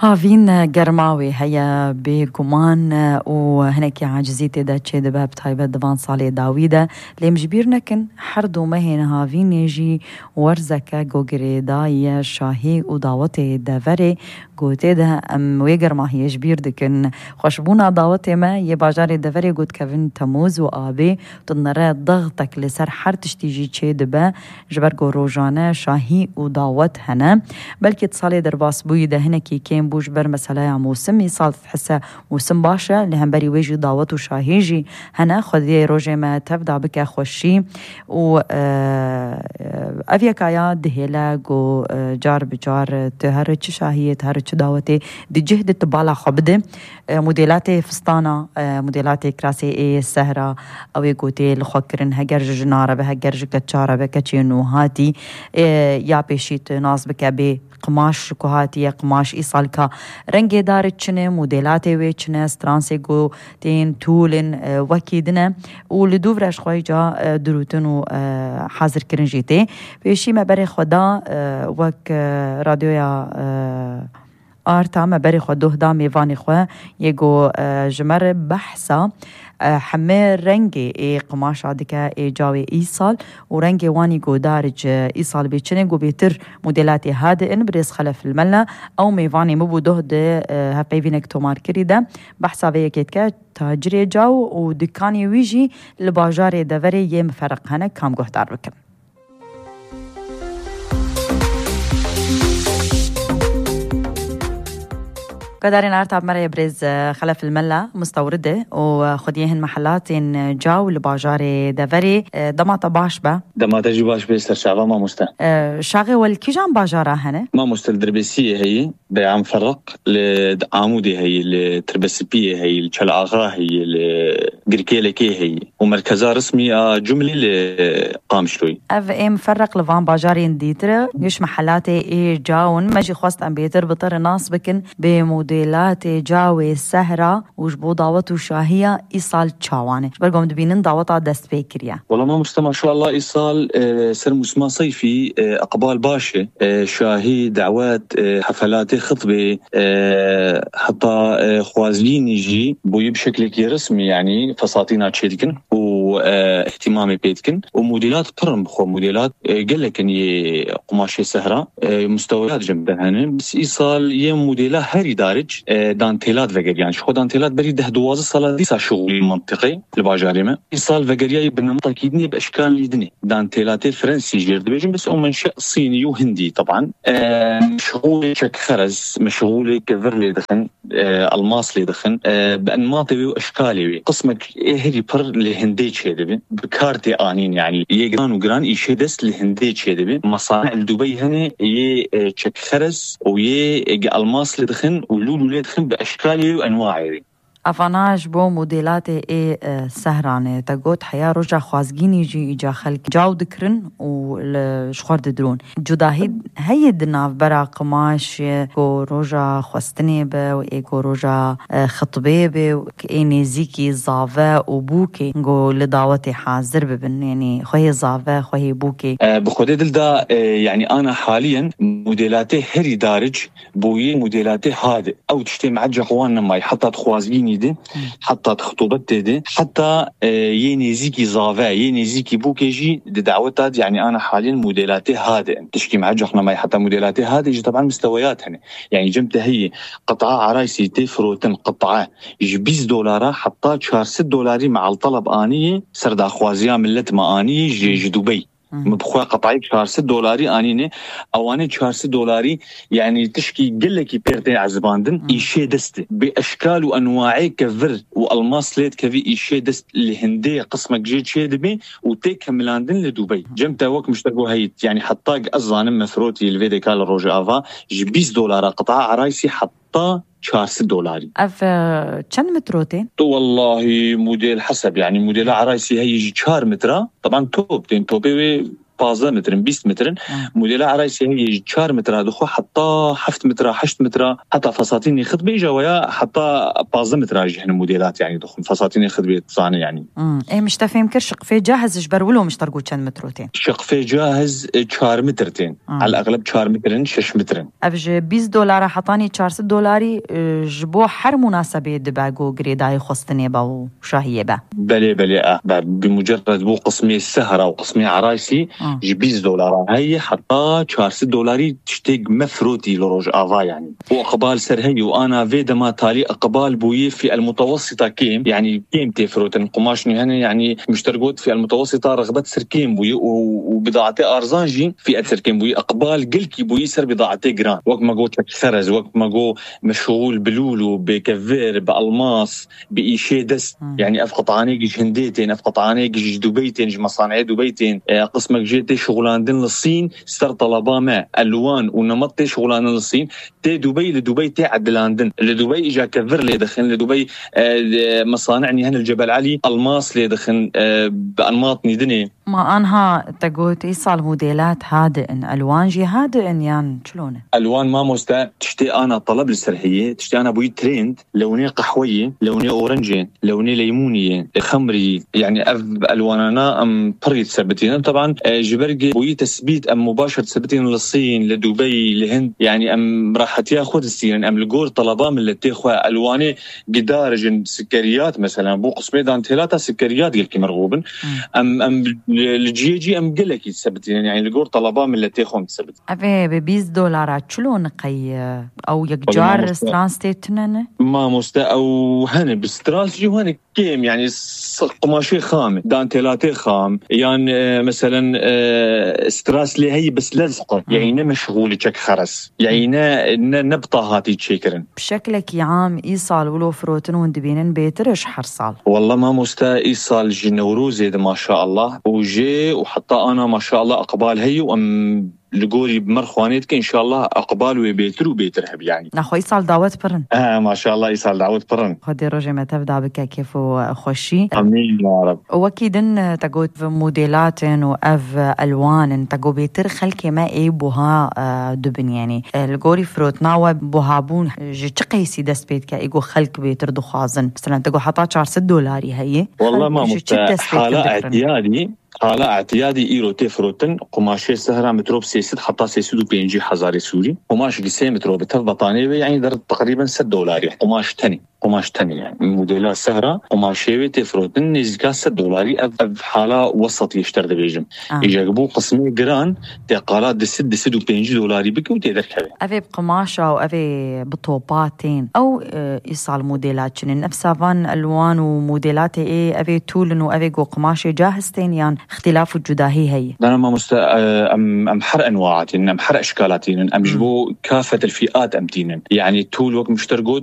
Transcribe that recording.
هافين گرماوی هيا بگمان وهناك عاجزيتي دا تشي دباب تايبه دبان صالي داويدا لي مجبير نكن حردو مهين هافين يجي ورزكا گوگري دايا شاهي وداوتي دافري گوتي ده ام ويگر ما هي جبير دكن خوشبونا داوتي ما يباجاري دافري گوت كفن تموز وآبي تنرى ضغطك لسر حرتش تيجي تشي دبا جبر گو روجانه شاهي وداوت هنا بلكي تصالي درباس بوي ده هناكي كيم بوش بر مثلا موسمي صار تحسه موسم باشا لهم بري ويجي دعوت وشاهيجي هنا خذي روجي ما تبدأ بك خوشي و أفيا كايا دهلا جو جار بجار تهرج شاهية تهرج دعوتي دي جهد تبالا خبده موديلاتي فستانا موديلاتي كراسي اي السهرة او يقوتي الخوكرن هجر جنارة بهجر كتشارة بكتشينو هاتي يا بيشيت ناس بكابي قماش كوهاتي قماش إيصالكا رنجي دار تشنه موديلاتي ويتشنه سترانسي جو تين تولن وكيدنا ولدوفرش خويجا دروتن و حاضر كرنجيتي بيشي ما بري خدا وك راديويا آرتا ما بري خدوه دا ميواني خواه يجو جمر بحثا حمي رنجي اي قماش عادكا اي جاوي ايصال ورنجي واني جو دارج ايصال بيتشني جو بيتر موديلاتي هادئن بريس خلف الملا او ميواني مبو دوهد هبيفينك تومار كريدا بحثا بيكيتكا تاجري جاو ودكاني ويجي لباجاري دافري يم فرق هنا كام قهدار بكم قدرين أرتب مرة بريز خلف الملا مستوردة وخديهن محلات جاو لباجاري دافري دما طباش با دما تجيباش بيستر شعبا ما مستا شاغي والكي جان باجارة هنا ما مستا الدربسية هي بعم فرق لعمودي هي التربسبية هي الشلعغا هي الجركيلكي هي ومركزها رسمي جملة لقامشلوي اف ام فرق لفان باجاري نديتر يش محلاتي ايه جاون ماجي خواست ام بيتر بطر ناس بكن بموديلات جاوي السهرة وجبو دعوت وشاهية إيصال تشاواني برقم دبينن دعوتها دست بيكريا والله ما مستمع شاء الله إيصال سر مسمى صيفي أقبال باشا شاهي دعوات حفلات خطبة حتى خوازلين يجي بوي بشكل كي رسمي يعني فساتينات شيدكن واهتمامي بيتكن وموديلات برم بخو موديلات قال لك اني قماشي سهرة مستويات جنبها هنا بس إيصال يم موديلات هاري دارج دانتيلات فقر يعني شو دانتيلات بري ده دوازة صلاة ديسا شغل منطقي لباجاريمة إيصال فقرياي بنمط كيدني بأشكال يدني دانتيلات الفرنسي جيرد بيجن بس أو منشأ صيني وهندي طبعا مشغول شك خرز مشغول كفرلي دخن الماس لي دخن بأنماطي وأشكالي قسمك هري بر لهندي شيء بكارتي آنين يعني يجران وجران يشدس لهندي شيء مصانع دبي هنا شك خرز الماس اللي دخن ولولو اللي دخن بأشكالي وأنواعي افاناج بو موديلاتي اي سهرانه تقوت حياه رجع خوازقين يجي اجا خلق جاو ذكرن والشخور درون جداهيد هيدنا برا قماش كو رجع خوستني به وايكو رجع خطبه به اي نزيكي زافا وبوكي نقو لدعوتي حاضر ببن يعني خوي زافا خوي بوكي بخودي دلدا يعني انا حاليا موديلاتي هري دارج بوي موديلاتي هادئ او تشتي معجه قوانا ما حطت خوازقين دي حتى خطوبت دي حتى ينزيكي زافا ينزيكي بوكيجي دعوتات يعني انا حاليا موديلاتي هادئ تشكي مع جخنا ما حتى موديلاتي هادئ طبعا مستويات هنا يعني جمت هي قطعه عرايسي تفروتن قطعه $20 حتى $400 مع الطلب انيه سردا خوازيا ملت ما انيه جي دبي مبخوا قطعي $400 انينه اواني $400 يعني تشكي قلكي بيرتي عزباندن ايشي دست باشكال وانواعي كفر والماس ليت كفي ايشي دست الهنديه قسمك جيت شي دبي وتيك ملاندن لدبي جمتا وك مشتركوا هيت يعني حطاق ازان مفروتي الفيديو كال روجافا $20 قطعه عرايسي حتى $400 اف كم متروتين والله موديل حسب يعني موديل عرايسي هي 4 متر طبعا توب توبي 15 متر 20 متر موديلات عرايسي هي 4 متر دخو حتى 7 متر 8 متر حتى فساتين خطبه جوايا حتى 15 متر هنا موديلات يعني دخو فساتين خطبه تصانع يعني ايه مش تفهم كر شقفه جاهز جبر ولو مش ترقو كان متروتين شقفه جاهز 4 مترتين على الاغلب 4 مترين 6 مترين ابج $20 حطاني $400 جبو حر مناسبه دباغو غريداي خستني باو شاهيه با بلي بمجرد بو قسمي السهره وقسمي عرايسي $20 هي حتى $400 تشتيق مفروتي لروج افا يعني واقبال سر هي وانا فيدا ما تالي اقبال بوي في المتوسطه كيم يعني كيم تفروتن قماش هنا يعني مشترقوت في المتوسطه رغبه سر كيم بوي وبضاعتي ارزانجي في اثر كيم بوي اقبال قلكي بوي سر بضاعتي جران وقت ما قلت خرز وقت ما قو مشغول بلولو بكفير بالماس بايشي دس يعني افقطاني جيش هنديتين افقطاني جيش دبيتين جيش مصانع دبيتين قسمك جيتي شغلان دين للصين سر طلبا ما الوان ونمط شغلان للصين تي دبي لدبي تي عدلاندن لدبي اجا كفر لي دخن لدبي مصانعني هنا الجبل علي الماس لي دخن بانماط ندني ما انها تقول ايصال موديلات هادئن الوان جي هادئن يعني شلونه الوان ما مستا تشتي انا طلب السرحيه تشتي انا بوي تريند لوني قحويه لوني اورنجين لوني ليمونيه خمري يعني الواننا ام بريد ثبتين طبعا جبرجي بوي تثبيت ام مباشر ثبتين للصين لدبي لهند يعني ام راح تاخذ السين ام الجور طلبا من اللي تاخذ الواني قدارج سكريات مثلا بو قسمي دانتيلاتا سكريات قلكي مرغوبن ام الجي ام قلك يثبتين يعني الجور طلبا من اللي تاخذ ثبت ابي $20 شلون قي او يجار سترانستيتنن ما مستا او هنا بسترالجي وهنا كيم يعني قماشي خام دانتيلاتي خام يعني مثلا ستراس لي هي بس لزقه يعني مشغول تشك خرس يعني نبطه هاتي تشيكرن بشكلك يا عام ايصال ولو فروتن وندبينن بيترش حرصال والله ما مستا ايصال جي نوروزي ما شاء الله وجي وحتى انا ما شاء الله اقبال هي وام لقوري بمرخوانيتك إن شاء الله أقبال وبيتر وبيترهب يعني نخو يصال دعوت برن ما شاء الله يصال دعوت برن خدي رجع ما تبدأ بك كيف خوشي أمين يا رب وكيدن تقول موديلات وأف ألوان تقول بيتر خلك ما إيه بوها دبن يعني لقوري فروت ناوى بوهابون جتقيسي دس بيت كإيجو خلك بيتر دخازن مثلا تقول حطا $400 هي والله ما حالة اعتيادي حالا اعتيادي ايرو تفروتن قماشي سهرة متروب سيسد حتى سيسدو بينجي حزاري سوري قماش قسي متروب بطانية يعني در تقريبا $6 قماش تاني يعني موديلات سهرة قماشي تفروتن نزكا $6 حالة وسط يشترد بيجم يجاقبو قسمي جران تقالات دسدو $5 بكو تيدركبه أفي بقماشة أو أفي بطوباتين أو إيصال موديلات شنين نفسها فان ألوان وموديلات إيه أفي تولن وأفي قماشي جاهزتين يعني اختلاف الجداهي هي أنا ما أم حر أنواعاتين أم حر أشكالاتين أم جبو كافة الفئات أمتين يعني تول وقت مشترقود